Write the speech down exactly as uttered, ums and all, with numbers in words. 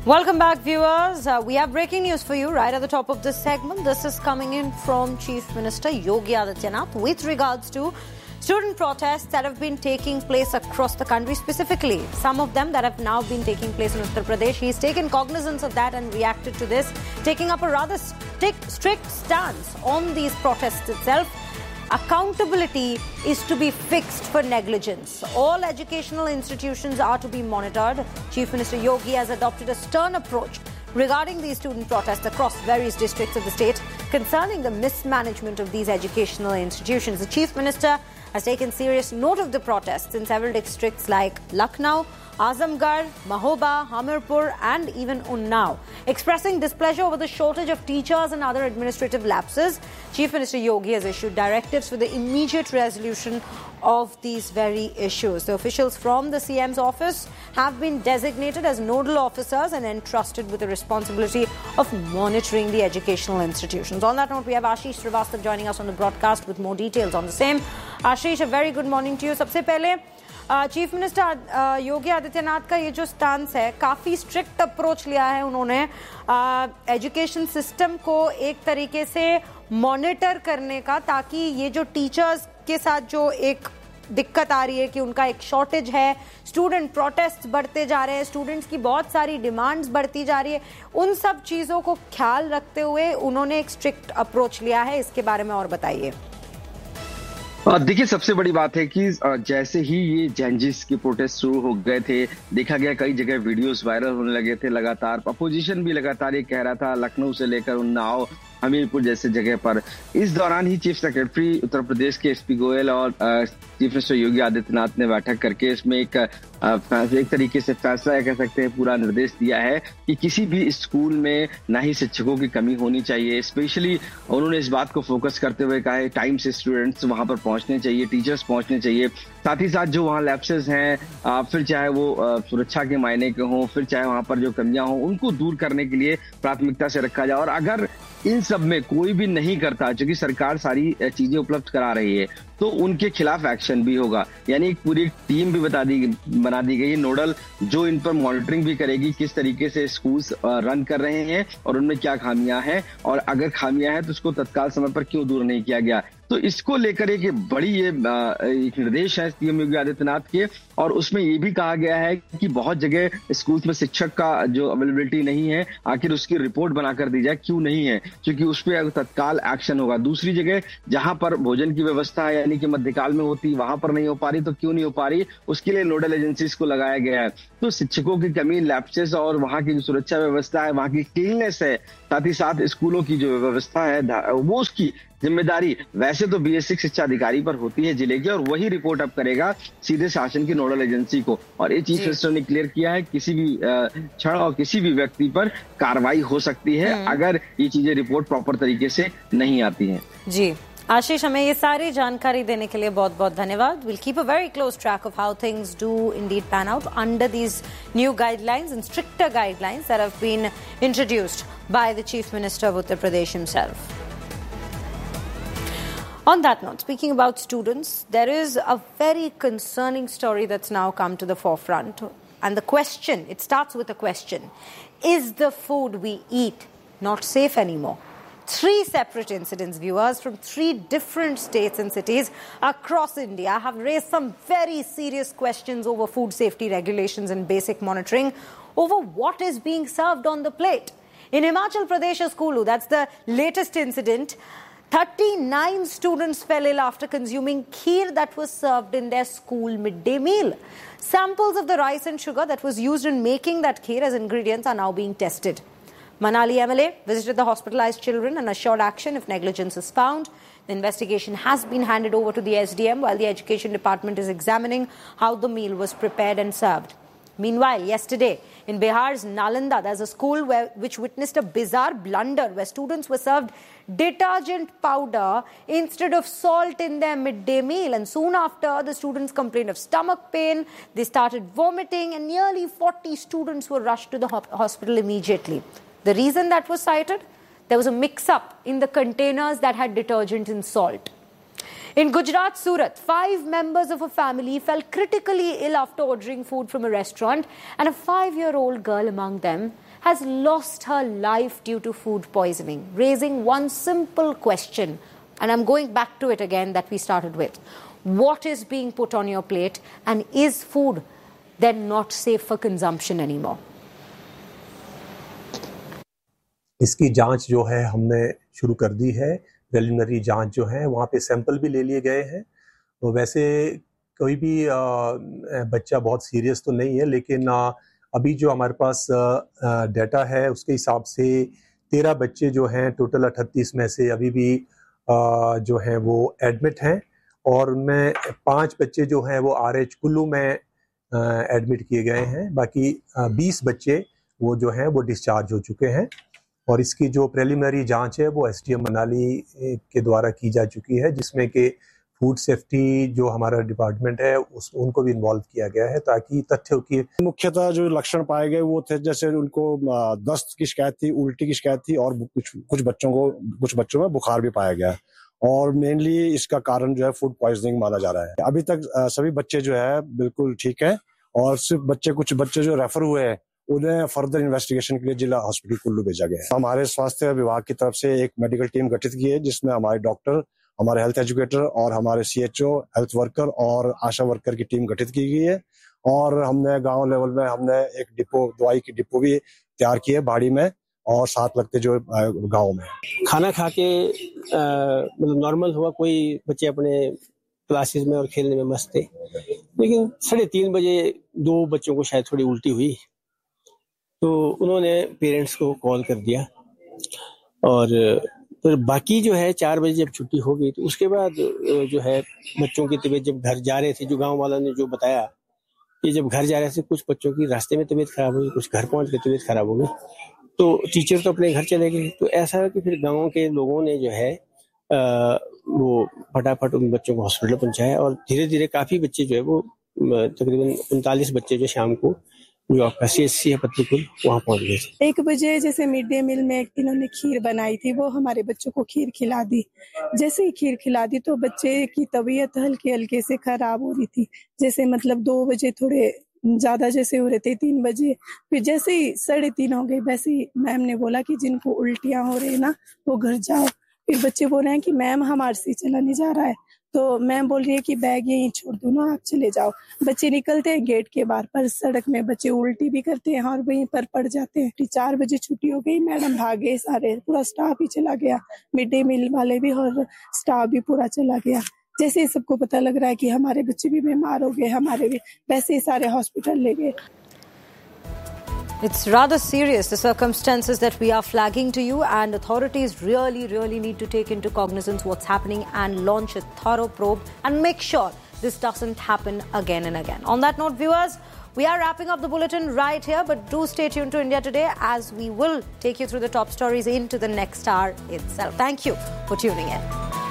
Welcome back, viewers. Uh, we have breaking news for you right at the top of this segment. This is coming in from Chief Minister Yogi Adityanath with regards to student protests that have been taking place across the country, specifically some of them that have now been taking place in Uttar Pradesh. He's taken cognizance of that and reacted to this, taking up a rather strict, strict stance on these protests itself. Accountability is to be fixed for negligence. All educational institutions are to be monitored. Chief Minister Yogi has adopted a stern approach regarding these student protests across various districts of the state concerning the mismanagement of these educational institutions. The Chief Minister has taken serious note of the protests in several districts like Lucknow, Azamgarh, Mahoba, Hamirpur and even Unnao. Expressing displeasure over the shortage of teachers and other administrative lapses, Chief Minister Yogi has issued directives for the immediate resolution of these very issues. The officials from the C M's office have been designated as nodal officers and entrusted with the responsibility of monitoring the educational institutions. On that note, we have Ashish Srivastava joining us on the broadcast with more details on the same. Ashish, a very good morning to you. सबसे पहले chief minister Yogi Adityanath का ये जो stance है, काफ़ी strict approach लिया है उन्होंने एजुकेशन सिस्टम को एक तरीके से मॉनिटर करने का, ताकि ये जो टीचर्स के साथ जो एक दिक्कत आ रही है कि उनका एक शॉर्टेज है, स्टूडेंट प्रोटेस्ट बढ़ते जा रहे हैं, स्टूडेंट्स की बहुत सारी डिमांड्स बढ़ती जा रही है, उन सब चीज़ों को ख्याल रखते हुए उन्होंने एक स्ट्रिक्ट अप्रोच लिया है. इसके बारे में और बताइए. देखिए, सबसे बड़ी बात है कि जैसे ही ये जैनजिस के प्रोटेस्ट शुरू हो गए थे, देखा गया कई जगह वीडियोस वायरल होने लगे थे. लगातार अपोजिशन भी लगातार ये कह रहा था, लखनऊ से लेकर उन्नाव, हमीरपुर जैसे जगह पर. इस दौरान ही चीफ सेक्रेटरी उत्तर प्रदेश के एसपी गोयल और चीफ मिनिस्टर योगी आदित्यनाथ ने बैठक करके इसमें एक एक तरीके से फैसला कह सकते हैं, पूरा निर्देश दिया है कि किसी भी स्कूल में ना ही शिक्षकों की कमी होनी चाहिए. स्पेशली उन्होंने इस बात को फोकस करते हुए कहा है टाइम से स्टूडेंट्स वहां पर पहुंचने चाहिए, टीचर्स पहुंचने चाहिए. साथ ही साथ जो वहाँ लैप्सेस हैं, फिर चाहे वो सुरक्षा के मायने के हों, फिर चाहे वहां पर जो कमियां हों, उनको दूर करने के लिए प्राथमिकता से रखा जाए. और अगर इन सब में कोई भी नहीं करता, क्योंकि सरकार सारी चीजें उपलब्ध करा रही है, तो उनके खिलाफ एक्शन भी होगा. यानी एक पूरी टीम भी बता दी बना दी गई है नोडल, जो इन पर मॉनिटरिंग भी करेगी किस तरीके से स्कूल्स रन कर रहे हैं और उनमें क्या खामियां हैं, और अगर खामियां हैं तो उसको तत्काल समय पर क्यों दूर नहीं किया गया. तो इसको लेकर एक बड़ी ये एक निर्देश है सीएम योगी आदित्यनाथ के, और उसमें ये भी कहा गया है कि बहुत जगह स्कूल्स में शिक्षक का जो अवेलेबिलिटी नहीं है, आखिर उसकी रिपोर्ट बनाकर दी जाए क्यों नहीं है, क्योंकि उस पर तत्काल एक्शन होगा. दूसरी जगह जहां पर भोजन की व्यवस्था है, यानी कि मध्यकाल में होती, वहां पर नहीं हो पा रही, तो क्यों नहीं हो पा रही, उसके लिए नोडल एजेंसीज को लगाया गया है. तो शिक्षकों की कमी, लैप्सेस और वहां की जो सुरक्षा व्यवस्था है, वहां की क्लीननेस है, साथ ही साथ स्कूलों की जो व्यवस्था है वो उसकी जिम्मेदारी वैसे तो बीएससी शिक्षा अधिकारी पर होती है जिले की, और वही रिपोर्ट अब करेगा सीधे शासन की नोडल एजेंसी को. और ये चीफ मिनिस्टर ने क्लियर किया है किसी भी क्षण और किसी भी व्यक्ति पर कार्रवाई हो सकती है अगर ये चीजें रिपोर्ट प्रॉपर तरीके से नहीं आती हैं. जी आशीष, हमें ये सारी जानकारी देने के लिए बहुत बहुत धन्यवाद. Will keep a very close track of how things do Indeed pan out under these new guidelines and stricter guidelines that have been introduced by the chief minister of Uttar Pradesh himself. On that note, speaking about students, there is a very concerning story that's now come to the forefront. And the question, it starts with a question: is the food we eat not safe anymore? Three separate incidents, viewers, from three different states and cities across India have raised some very serious questions over food safety regulations and basic monitoring over what is being served on the plate. In Himachal Pradesh, Kulu, that's the latest incident. thirty-nine students fell ill after consuming kheer that was served in their school midday meal. Samples of the rice and sugar that was used in making that kheer as ingredients are now being tested. Manali M L A visited the hospitalized children and assured action if negligence is found. The investigation has been handed over to the S D M while the Education Department is examining how the meal was prepared and served. Meanwhile, yesterday in Bihar's Nalanda, there's a school where, which witnessed a bizarre blunder where students were served detergent powder instead of salt in their midday meal. And soon after, the students complained of stomach pain. They started vomiting, and nearly forty students were rushed to the hospital immediately. The reason that was cited? There was a mix-up in the containers that had detergent and salt. In Gujarat, Surat, five members of a family fell critically ill after ordering food from a restaurant, and a five-year-old girl among them has lost her life due to food poisoning, raising one simple question. And I'm going back to it again that we started with. What is being put on your plate, and is food then not safe for consumption anymore? इसकी जांच जो है हमने शुरू कर दी है। Preliminary जांच जो है वहाँ पे सैंपल भी ले लिए गए हैं। तो वैसे कोई भी आ, बच्चा बहुत सीरियस तो नहीं है, लेकिन आ, अभी जो हमारे पास डाटा है उसके हिसाब से तेरह बच्चे जो हैं टोटल अठतीस में से अभी भी आ, जो हैं वो एडमिट हैं, और उनमें पांच बच्चे जो हैं वो आर एच कुल्लू में एडमिट किए गए हैं। बाकी बीस बच्चे वो जो हैं वो डिस्चार्ज हो चुके हैं, और इसकी जो प्रिलिमिनरी जांच है वो एसडीएम मनाली के द्वारा की जा चुकी है, जिसमें कि फूड सेफ्टी जो हमारा डिपार्टमेंट है उस उनको भी इन्वॉल्व किया गया है, ताकि तथ्यों की मुख्यतः जो लक्षण पाए गए वो थे, जैसे उनको दस्त की शिकायत थी, उल्टी की शिकायत थी, और कुछ कुछ बच्चों को कुछ बच्चों में बुखार भी पाया गया, और मेनली इसका कारण जो है फूड पॉइजनिंग माना जा रहा है। अभी तक सभी बच्चे जो है बिल्कुल ठीक है, और सिर्फ बच्चे कुछ बच्चे जो रेफर हुए हैं उन्हें फर्दर इन्वेस्टिगेशन के लिए जिला हॉस्पिटल कुल्लू भेजा गया है। हमारे स्वास्थ्य विभाग की तरफ से एक मेडिकल टीम गठित की है, जिसमें हमारे डॉक्टर, हमारे हेल्थ एजुकेटर और हमारे सीएचओ, हेल्थ वर्कर और आशा वर्कर की टीम गठित की गई है। और हमने गांव लेवल में हमने एक डिपो, दवाई की डिपो भी तैयार की है बाड़ी में, और साथ लगते जो गाँव में। खाना खा के मतलब नॉर्मल हुआ, कोई बच्चे अपने क्लासेस में और खेलने में मस्त थे, लेकिन साढ़े तीन बजे दो बच्चों को शायद थोड़ी उल्टी हुई, तो उन्होंने पेरेंट्स को कॉल कर दिया, और फिर बाकी जो है चार बजे जब छुट्टी हो गई तो उसके बाद जो है बच्चों की तबीयत, जब घर जा रहे थे, जो गांव वालों ने जो बताया कि जब घर जा रहे थे कुछ बच्चों की रास्ते में तबीयत खराब हो गई, कुछ घर पहुंच के तबीयत खराब हो गई, तो टीचर तो अपने घर चले गए। तो ऐसा कि फिर गाँव के लोगों ने जो है आ, वो फटाफट उन बच्चों को हॉस्पिटल पहुंचाया, और धीरे धीरे काफी बच्चे जो है वो तकरीबन उनतालीस बच्चे जो शाम को जो आपका सी एस सी है पत्तूपुर वहाँ पहुंच गए थे। एक बजे जैसे मिड डे मील में इन्होंने खीर बनाई थी, वो हमारे बच्चों को खीर खिला दी। जैसे ही खीर खिला दी तो बच्चे की तबीयत हल्के हल्के से खराब हो रही थी, जैसे मतलब दो बजे थोड़े ज्यादा जैसे हो रहे थे, तीन बजे, फिर जैसे ही साढ़े तीन हो गए वैसे ही मैम ने बोला कि जिनको उल्टियां हो रही है ना वो घर जाओ। फिर बच्चे बोल रहे हैं कि मैम हमारे से चला नहीं जा रहा है, तो मैम बोल रही है कि बैग यहीं छोड़ दो ना, आप चले जाओ। बच्चे निकलते हैं गेट के बाहर, पर सड़क में बच्चे उल्टी भी करते हैं और वहीं पर पड़ जाते हैं। चार बजे छुट्टी हो गई, मैडम भागे, सारे पूरा स्टाफ ही चला गया, मिड डे मील वाले भी और स्टाफ भी पूरा चला गया। जैसे ही सबको पता लग रहा है कि हमारे बच्चे भी बीमार हो गए, हमारे भी, वैसे ही सारे हॉस्पिटल ले गए। It's rather serious, the circumstances that we are flagging to you, and authorities really, really need to take into cognizance what's happening and launch a thorough probe and make sure this doesn't happen again and again. On that note, viewers, we are wrapping up the bulletin right here, but do stay tuned to India Today, as we will take you through the top stories into the next hour itself. Thank you for tuning in.